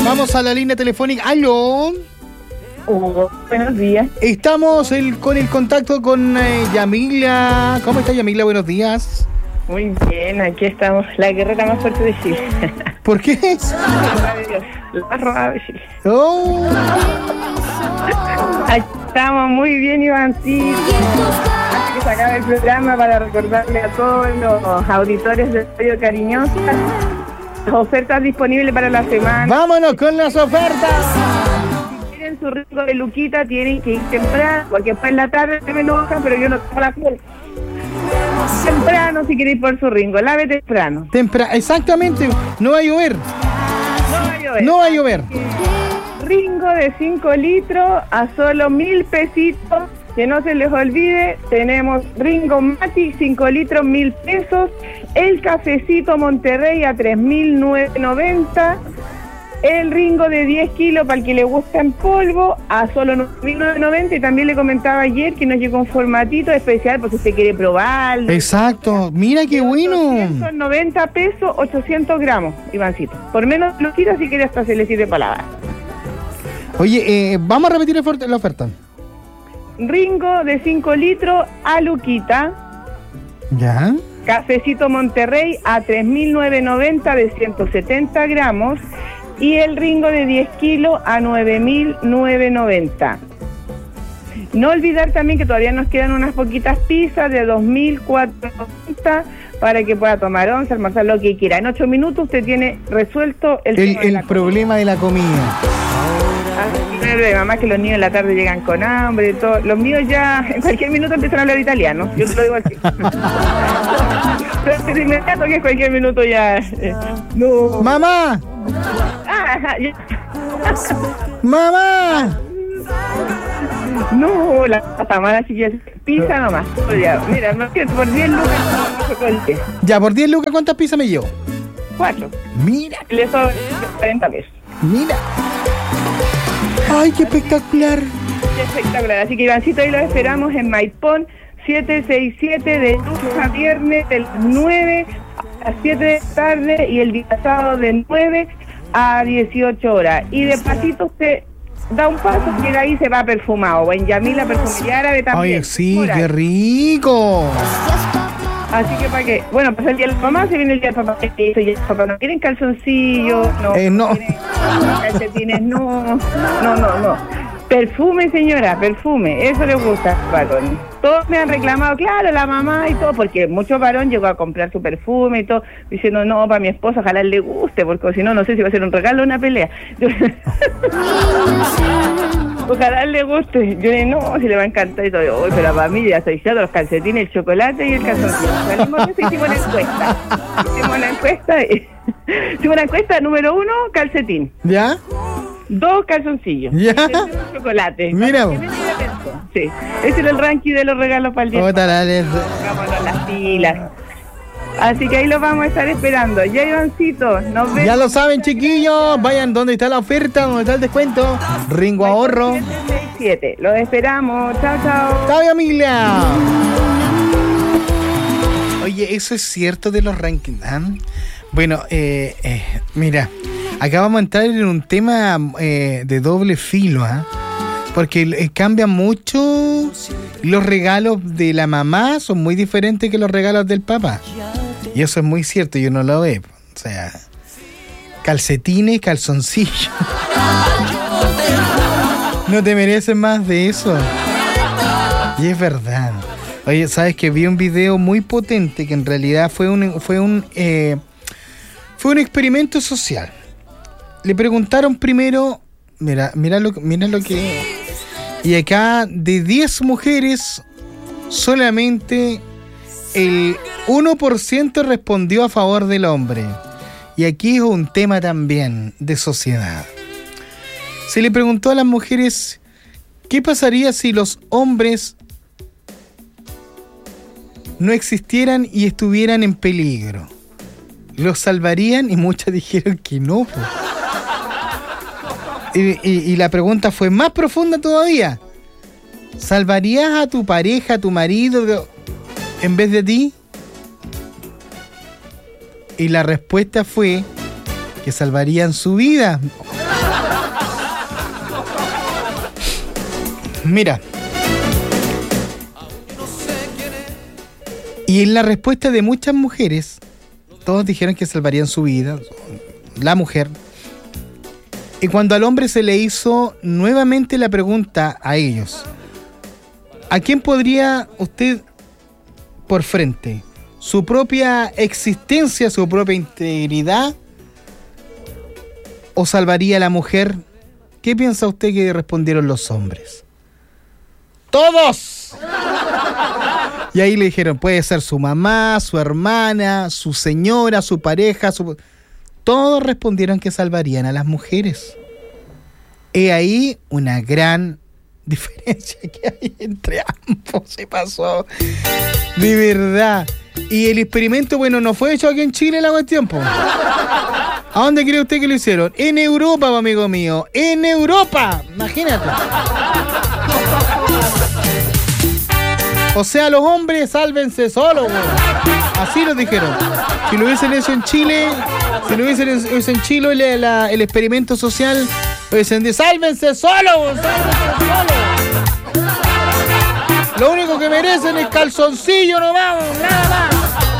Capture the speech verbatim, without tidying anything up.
Vamos a la línea telefónica. ¡Aló! Oh, buenos días. Estamos el, con el contacto con eh, Yamila. ¿Cómo está Yamila? Buenos días. Muy bien, aquí estamos, la guerrera más fuerte de Chile. ¿Por qué? La más robada de Chile. Oh. Aquí estamos muy bien, Ivancito. Antes que se acabe el programa, para recordarle a todos los auditores de Radio Cariñosa las ofertas disponibles para la semana. ¡Vámonos con las ofertas! Si quieren su rico de Luquita, tienen que ir temprano, porque después en la tarde se me enojan, pero yo no tengo la culpa. Temprano si queréis por su Ringo, lave temprano. Tempra exactamente, no va a llover. No va a llover. No va a llover. Ringo de cinco litros a solo mil pesitos. Que no se les olvide, tenemos Ringo Mati, cinco litros, mil pesos. El cafecito Monterrey a tres mil novecientos noventa. El Ringo de diez kilos para el que le gusta en polvo a solo nueve mil novecientos noventa. Y también le comentaba ayer que nos llegó un formatito especial por si usted quiere probarlo. Exacto, mira qué bueno. ochocientos noventa pesos, ochocientos gramos, Ivancito. Por menos lo tira si quiere hasta se le sirve para lavar. Oye, eh, vamos a repetir la oferta. Ringo de cinco litros a Luquita. Ya. Cafecito Monterrey a tres mil novecientos noventa de ciento setenta gramos. Y el Ringo de diez kilos a nueve mil novecientos noventa. No olvidar también que todavía nos quedan unas poquitas pizzas de dos mil cuatrocientos noventa para que pueda tomar once, almorzar lo que quiera. En ocho minutos usted tiene resuelto el, el, de el problema comida. de la comida. Así no hay problema, más que los niños en la tarde llegan con hambre, todo. Los míos ya en cualquier minuto empiezan a hablar italiano, yo te lo digo así. Pero de inmediato que en cualquier minuto ya... Eh, no. ¡Mamá! Ah, ya. ¡Mamá! No, la Tamara sí que pizza nomás. Mira, no quiero por diez lucas. Ya, por diez lucas, ¿cuántas pizzas me llevo? Cuatro. Mira. Le sobran cuarenta pesos. Mira. ¡Ay, qué espectacular! Qué espectacular. Así que, Ivancito, ahí lo esperamos en Maipón setecientos sesenta y siete de lunes a viernes de las nueve a las siete de la tarde y el día sábado de nueve a dieciocho horas. Y de pasito usted da un paso y llega ahí y se va perfumado. O en Yamila Perfumería Árabe también. ¡Ay, sí, qué rico! Así que para qué. Bueno, pasa el día de la mamá, se viene el día del papá. Y el papá no quieren calzoncillos, no. Eh, no. no quieren calcetines, no. No, no, no. Perfume, señora, perfume. Eso le gusta, varón. Todos me han reclamado, claro, la mamá y todo, porque mucho varón llegó a comprar su perfume y todo, diciendo, no, para mi esposa, ojalá le guste, porque si no, no sé si va a ser un regalo o una pelea. Yo, ojalá le guste. Yo digo, no, si le va a encantar y todo. Yo, pero para mí ya estoy diciendo los calcetines, el chocolate y el calzoncillo. Salimos de eso, hicimos la encuesta. Hicimos la encuesta. Y, hicimos la encuesta número uno, calcetín. ¿Ya? Dos calzoncillos. ¿Ya? Chocolate. Mira. Sí. Ese era el ranking de los regalos para el día. Pongámonos las pilas. Así que ahí los vamos a estar esperando. Ya, Ivancito, nos vemos. Ya lo saben, chiquillos. Vayan donde está la oferta, donde está el descuento. Ringo Ahorro. setecientos sesenta y siete. Los esperamos. Chao, chao. Chao, Emilia. Oye, eso es cierto de los rankings, ¿eh? Bueno, eh, eh, mira, acá vamos a entrar en un tema eh, de doble filo, ¿eh? Porque eh, cambian mucho. Los regalos de la mamá son muy diferentes que los regalos del papá. Y eso es muy cierto, yo no lo veo. O sea, calcetines, calzoncillos. No te mereces más de eso. Y es verdad. Oye, ¿sabes que vi un video muy potente que en realidad fue un fue un eh, fue un experimento social? Le preguntaron primero, mira, mira lo mira lo que y acá de diez mujeres solamente el uno por ciento respondió a favor del hombre. Y aquí es un tema también de sociedad. Se le preguntó a las mujeres ¿qué pasaría si los hombres no existieran y estuvieran en peligro? ¿Los salvarían? Y muchas dijeron que no. Pues. Y, y, y la pregunta fue más profunda todavía. ¿Salvarías a tu pareja, a tu marido, de, en vez de ti? Y la respuesta fue que salvarían su vida. Mira. Y en la respuesta de muchas mujeres, todos dijeron que salvarían su vida, la mujer. Y cuando al hombre se le hizo nuevamente la pregunta a ellos, ¿a quién podría usted por frente? ¿Su propia existencia, su propia integridad? ¿O salvaría a la mujer? ¿Qué piensa usted que respondieron los hombres? ¡Todos! Y ahí le dijeron, puede ser su mamá, su hermana, su señora, su pareja, su... Todos respondieron que salvarían a las mujeres. He ahí una gran diferencia que hay entre ambos. Se pasó. De verdad. Y el experimento, bueno, no fue hecho aquí en Chile la cuestión, po. ¿A dónde cree usted que lo hicieron? En Europa, amigo mío. En Europa. Imagínate. O sea, los hombres sálvense solos, güey. Así lo dijeron. Si lo hubiesen hecho en Chile, si lo hubiesen hecho en Chile el, la, el experimento social, lo hubiesen dicho, sálvense solos, sálvense solos. Lo único que merecen es calzoncillo nomás, nada más.